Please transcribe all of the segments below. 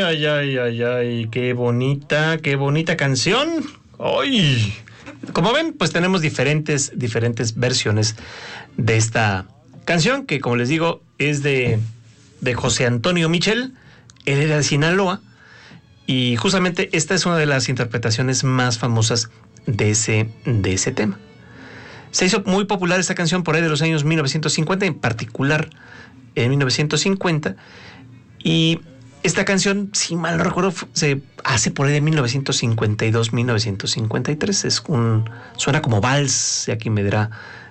ay, ay, ay, ay, qué bonita canción. Ay, como ven, pues tenemos diferentes versiones de esta canción, que como les digo, es de José Antonio Michel. Él era de Sinaloa, y justamente esta es una de las interpretaciones más famosas de ese tema. Se hizo muy popular esta canción por ahí de los años 1950, en particular en 1950, y esta canción, si mal no recuerdo, se hace por ahí de 1952-1953. Suena como vals, y aquí me dirá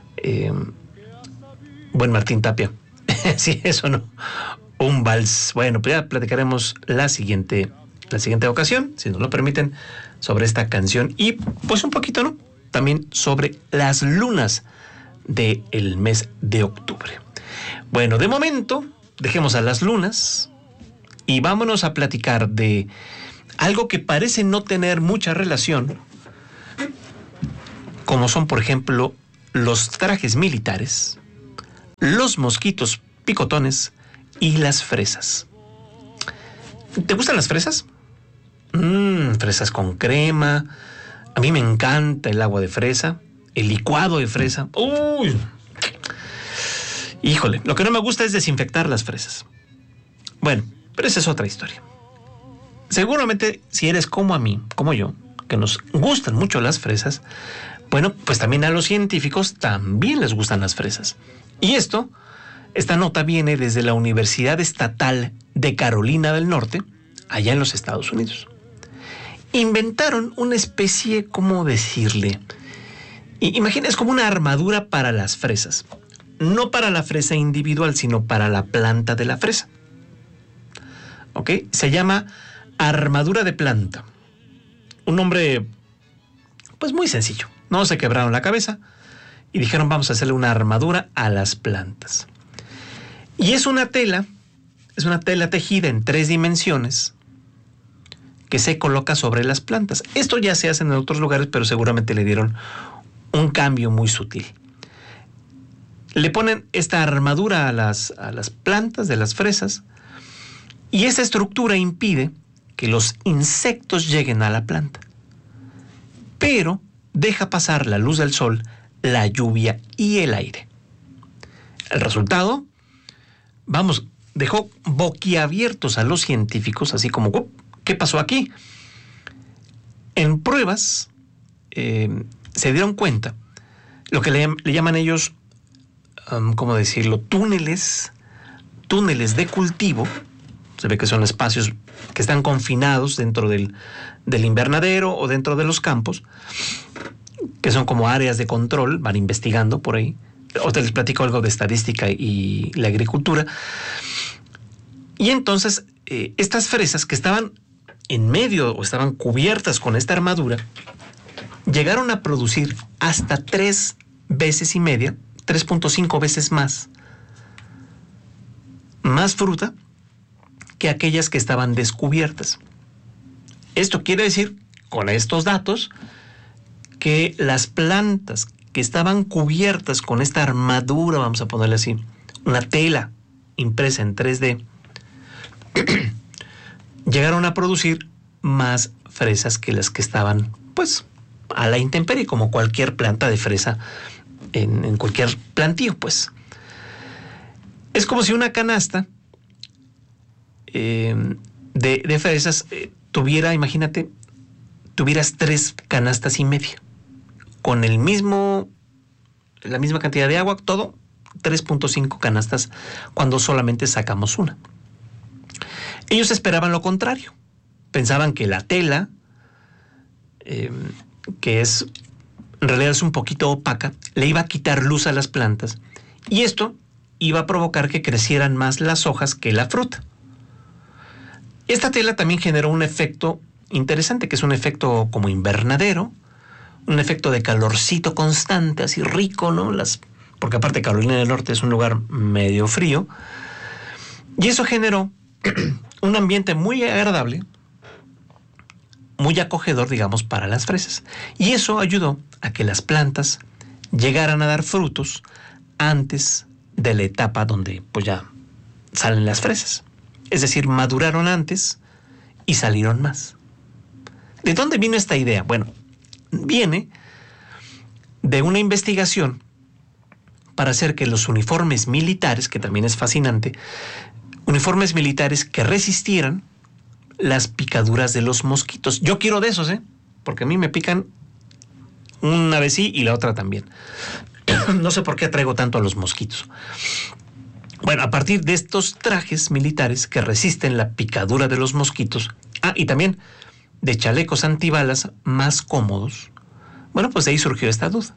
buen Martín Tapia. Sí, eso no, un vals. Bueno, pues ya platicaremos la siguiente ocasión, si nos lo permiten, sobre esta canción, y pues un poquito, ¿no?, también sobre las lunas del mes de octubre. Bueno, de momento, dejemos a las lunas y vámonos a platicar de algo que parece no tener mucha relación, como son, por ejemplo, los trajes militares, los mosquitos picotones y las fresas. ¿Te gustan las fresas? Fresas con crema. A mí me encanta el agua de fresa, el licuado de fresa. ¡Uy! Híjole, lo que no me gusta es desinfectar las fresas. Bueno, pero esa es otra historia. Seguramente, si eres como a mí, como yo, que nos gustan mucho las fresas, bueno, pues también a los científicos también les gustan las fresas. Y esta nota viene desde la Universidad Estatal de Carolina del Norte, allá en los Estados Unidos. Inventaron una especie, ¿cómo decirle? Imagina, es como una armadura para las fresas. No para la fresa individual, sino para la planta de la fresa. ¿Ok? Se llama armadura de planta. Un nombre, pues muy sencillo. No se quebraron la cabeza y dijeron, vamos a hacerle una armadura a las plantas. Y es una tela tejida en 3 dimensiones que se coloca sobre las plantas. Esto ya se hace en otros lugares, pero seguramente le dieron un cambio muy sutil. Le ponen esta armadura a las plantas de las fresas, y esa estructura impide que los insectos lleguen a la planta, pero deja pasar la luz del sol, la lluvia y el aire. El resultado, dejó boquiabiertos a los científicos, así como, ¿qué pasó aquí? En pruebas se dieron cuenta, lo que le llaman ellos, ¿cómo decirlo?, túneles de cultivo. Se ve que son espacios que están confinados dentro del invernadero o dentro de los campos, que son como áreas de control, van investigando por ahí. O te les platico algo de estadística y la agricultura. Y entonces, estas fresas que estaban en medio o estaban cubiertas con esta armadura, llegaron a producir hasta 3.5 veces más fruta que aquellas que estaban descubiertas. Esto quiere decir, con estos datos, que las plantas que estaban cubiertas con esta armadura, vamos a ponerle así, una tela impresa en 3D, llegaron a producir más fresas que las que estaban, pues, a la intemperie, como cualquier planta de fresa en cualquier plantío, pues. Es como si una canasta de fresas tuvieras 3 canastas y media, con la misma cantidad de agua, todo, 3.5 canastas, cuando solamente sacamos una. Ellos esperaban lo contrario. Pensaban que la tela, que en realidad es un poquito opaca, le iba a quitar luz a las plantas, y esto iba a provocar que crecieran más las hojas que la fruta. Esta tela también generó un efecto interesante, que es un efecto como invernadero, un efecto de calorcito constante, así rico, ¿no? Porque aparte Carolina del Norte es un lugar medio frío, y eso generó un ambiente muy agradable, muy acogedor, digamos, para las fresas. Y eso ayudó a que las plantas llegaran a dar frutos antes de la etapa donde pues ya salen las fresas. Es decir, maduraron antes y salieron más. ¿De dónde vino esta idea? Bueno, viene de una investigación para hacer que los uniformes militares, que también es fascinante, uniformes militares que resistieran las picaduras de los mosquitos. Yo quiero de esos, porque a mí me pican una vez sí y la otra también. No sé por qué atraigo tanto a los mosquitos. Bueno, a partir de estos trajes militares que resisten la picadura de los mosquitos, y también de chalecos antibalas más cómodos, bueno, pues de ahí surgió esta duda.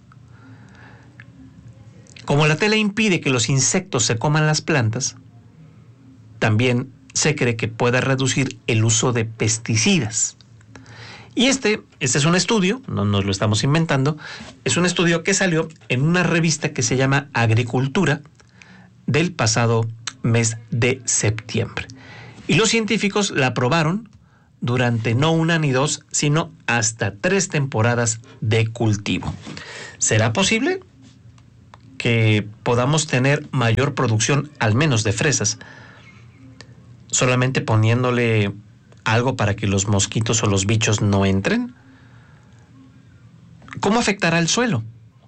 Como la tela impide que los insectos se coman las plantas, también se cree que pueda reducir el uso de pesticidas. Y este es un estudio, no nos lo estamos inventando, es un estudio que salió en una revista que se llama Agricultura del pasado mes de septiembre. Y los científicos la probaron durante no una ni dos, sino hasta 3 temporadas de cultivo. ¿Será posible que podamos tener mayor producción, al menos de fresas, solamente poniéndole algo para que los mosquitos o los bichos no entren? ¿Cómo afectará el suelo?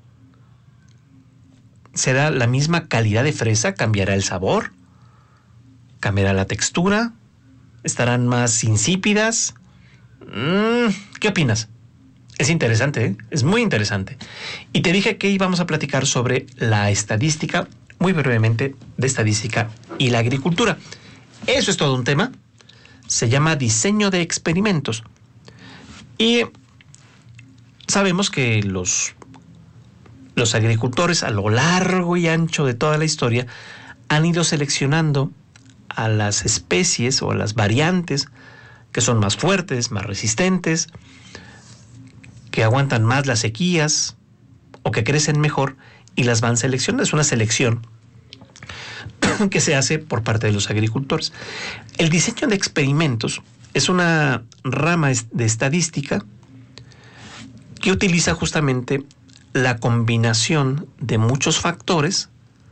¿Será la misma calidad de fresa? ¿Cambiará el sabor? ¿Cambiará la textura? ¿Estarán más insípidas? ¿Qué opinas? Es interesante, es muy interesante. Y te dije que íbamos a platicar sobre la estadística, muy brevemente, de estadística y la agricultura. Eso es todo un tema. Se llama diseño de experimentos. Y sabemos que los agricultores a lo largo y ancho de toda la historia han ido seleccionando a las especies o a las variantes que son más fuertes, más resistentes, que aguantan más las sequías o que crecen mejor, y las van seleccionando. Es una selección que se hace por parte de los agricultores. El diseño de experimentos es una rama de estadística que utiliza justamente la combinación de muchos factores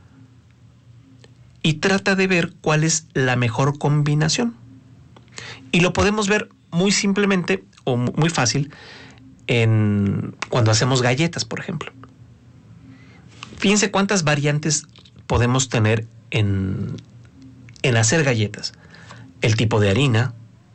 y trata de ver cuál es la mejor combinación. Y lo podemos ver muy simplemente o muy fácil cuando hacemos galletas, por ejemplo. Fíjense cuántas variantes podemos tener en hacer galletas. El tipo de harina,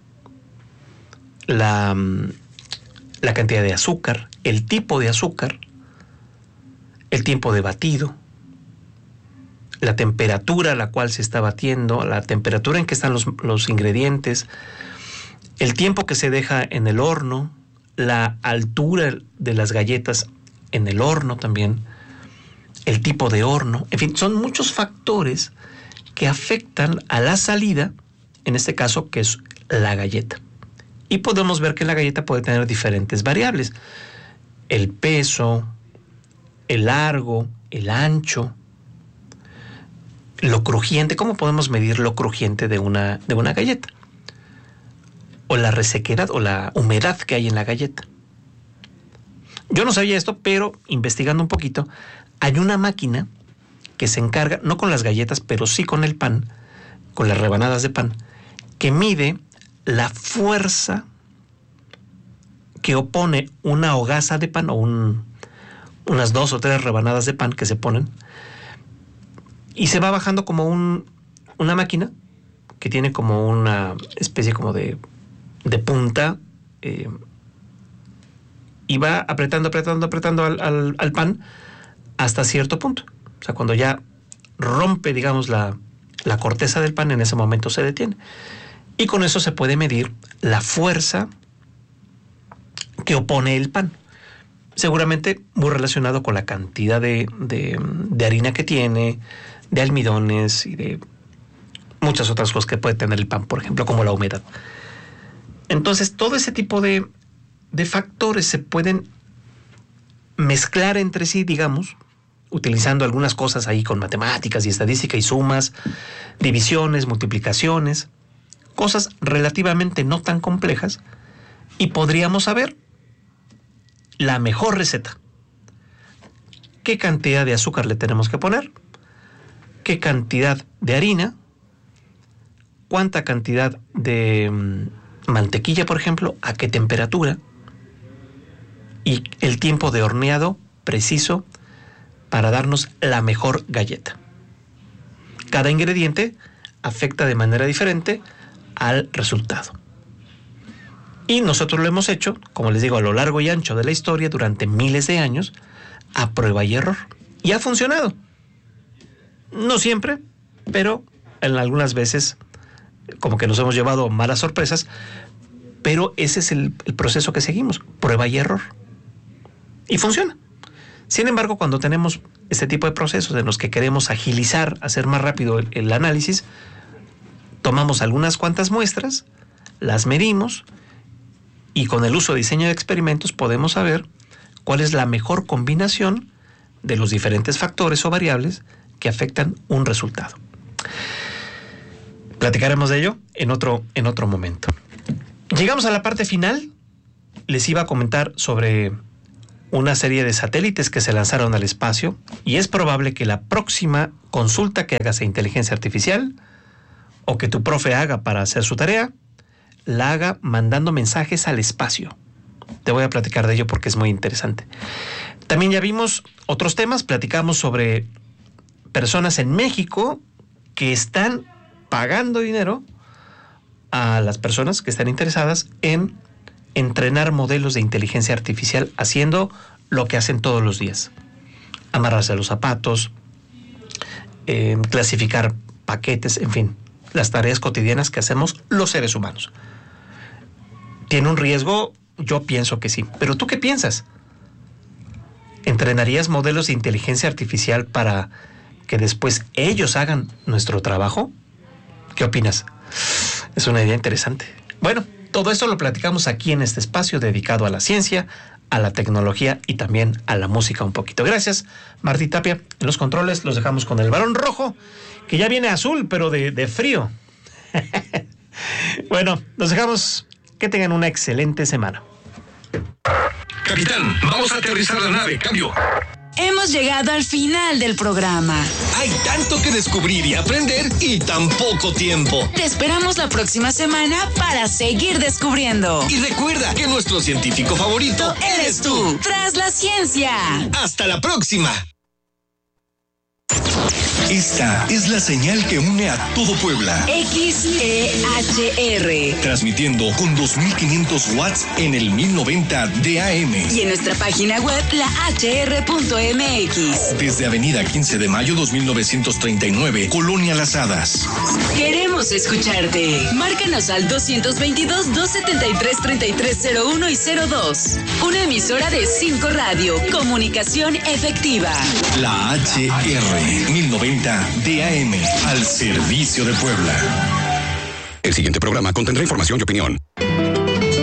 la cantidad de azúcar, el tipo de azúcar, el tiempo de batido, la temperatura a la cual se está batiendo, la temperatura en que están los ingredientes, el tiempo que se deja en el horno, la altura de las galletas en el horno también, el tipo de horno, en fin, son muchos factores que afectan a la salida, en este caso, que es la galleta. Y podemos ver que la galleta puede tener diferentes variables: el peso, el largo, el ancho, lo crujiente. ¿Cómo podemos medir lo crujiente de una galleta? O la resequedad o la humedad que hay en la galleta. Yo no sabía esto, pero investigando un poquito, hay una máquina que se encarga, no con las galletas, pero sí con el pan, con las rebanadas de pan, que mide la fuerza que opone una hogaza de pan o unas 2 o 3 rebanadas de pan que se ponen, y se va bajando como una máquina que tiene como una especie como de punta, y va apretando al pan hasta cierto punto. O sea, cuando ya rompe, digamos, la corteza del pan, en ese momento se detiene. Y con eso se puede medir la fuerza que opone el pan. Seguramente muy relacionado con la cantidad de harina que tiene, de almidones y de muchas otras cosas que puede tener el pan, por ejemplo, como la humedad. Entonces, todo ese tipo de factores se pueden mezclar entre sí, digamos, utilizando algunas cosas ahí con matemáticas y estadística y sumas, divisiones, multiplicaciones, cosas relativamente no tan complejas, y podríamos saber la mejor receta. ¿Qué cantidad de azúcar le tenemos que poner? ¿Qué cantidad de harina? ¿Cuánta cantidad de mantequilla, por ejemplo, a qué temperatura y el tiempo de horneado preciso para darnos la mejor galleta. Cada ingrediente afecta de manera diferente al resultado. Y nosotros lo hemos hecho, como les digo, a lo largo y ancho de la historia durante miles de años, a prueba y error. Y ha funcionado. No siempre, pero en algunas veces como que nos hemos llevado malas sorpresas, pero ese es el proceso que seguimos, prueba y error. Y funciona. Sin embargo, cuando tenemos este tipo de procesos en los que queremos agilizar, hacer más rápido el análisis, tomamos algunas cuantas muestras, las medimos y con el uso de diseño de experimentos podemos saber cuál es la mejor combinación de los diferentes factores o variables que afectan un resultado. Platicaremos de ello en otro momento. Llegamos a la parte final. Les iba a comentar sobre una serie de satélites que se lanzaron al espacio y es probable que la próxima consulta que hagas a inteligencia artificial o que tu profe haga para hacer su tarea, la haga mandando mensajes al espacio. Te voy a platicar de ello porque es muy interesante. También ya vimos otros temas, platicamos sobre personas en México que están pagando dinero a las personas que están interesadas en entrenar modelos de inteligencia artificial haciendo lo que hacen todos los días. Amarrarse a los zapatos, clasificar paquetes, en fin, las tareas cotidianas que hacemos los seres humanos. ¿Tiene un riesgo? Yo pienso que sí. ¿Pero tú qué piensas? ¿Entrenarías modelos de inteligencia artificial para que después ellos hagan nuestro trabajo? ¿Qué opinas? Es una idea interesante. Bueno, todo esto lo platicamos aquí en este espacio dedicado a la ciencia, a la tecnología y también a la música un poquito. Gracias, Martí Tapia. En los controles los dejamos con el balón rojo, que ya viene azul, pero de frío. Bueno, nos dejamos. Que tengan una excelente semana. Capitán, vamos a aterrizar la nave. Cambio. Hemos llegado al final del programa. Hay tanto que descubrir y aprender y tan poco tiempo. Te esperamos la próxima semana para seguir descubriendo. Y recuerda que nuestro científico favorito eres tú. Tras la ciencia. Hasta la próxima. Esta es la señal que une a todo Puebla. XEHR. Transmitiendo con 2500 watts en el 1090 de AM. Y en nuestra página web, lahr.mx. Desde Avenida 15 de Mayo 2939, Colonia Las Hadas. Queremos escucharte. Márcanos al 222-273-3301 y 02. Una emisora de 5 Radio. Comunicación efectiva. La HR 1090 DAM, al servicio de Puebla. El siguiente programa contendrá información y opinión.